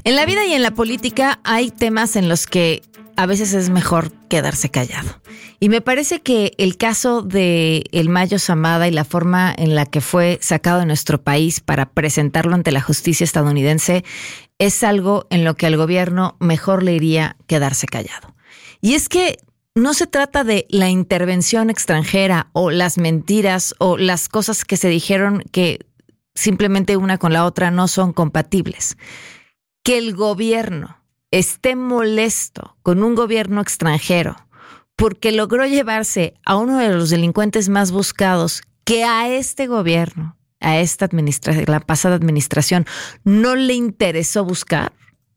En la vida y en la política hay temas en los que a veces es mejor quedarse callado. Y me parece que el caso de el Mayo Zambada y la forma en la que fue sacado de nuestro país para presentarlo ante la justicia estadounidense es algo en lo que al gobierno mejor le iría quedarse callado. Y es que no se trata de la intervención extranjera o las mentiras o las cosas que se dijeron que simplemente una con la otra no son compatibles. Que el gobierno esté molesto con un gobierno extranjero porque logró llevarse a uno de los delincuentes más buscados que a este gobierno, a esta administración, la pasada administración, no le interesó buscar,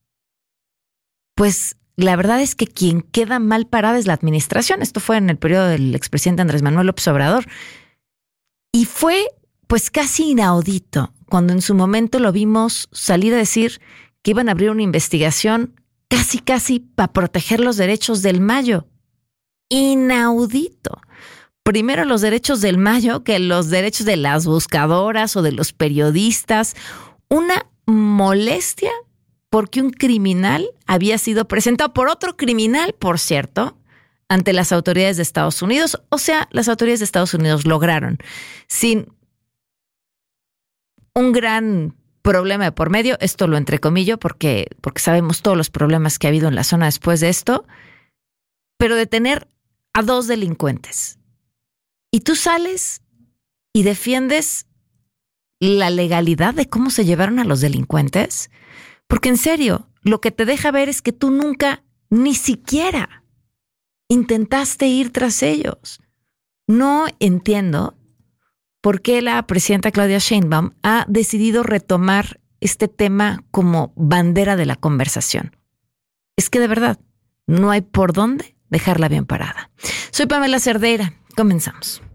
pues la verdad es que quien queda mal parada es la administración. Esto fue en el periodo del expresidente Andrés Manuel López Obrador. Y fue pues casi inaudito cuando en su momento lo vimos salir a decir que iban a abrir una investigación casi para proteger los derechos del Mayo. Inaudito. Primero los derechos del Mayo que los derechos de las buscadoras o de los periodistas. Una molestia porque un criminal había sido presentado por otro criminal, por cierto, ante las autoridades de Estados Unidos. O sea, las autoridades de Estados Unidos lograron, sin un gran problema de por medio, esto lo entrecomillo porque sabemos todos los problemas que ha habido en la zona después de esto, pero detener a 2 delincuentes. Y tú sales y defiendes la legalidad de cómo se llevaron a los delincuentes, porque en serio, lo que te deja ver es que tú nunca, ni siquiera, intentaste ir tras ellos. No entiendo por qué la presidenta Claudia Sheinbaum ha decidido retomar este tema como bandera de la conversación. Es que de verdad, no hay por dónde dejarla bien parada. Soy Pamela Cerdeira. Comenzamos.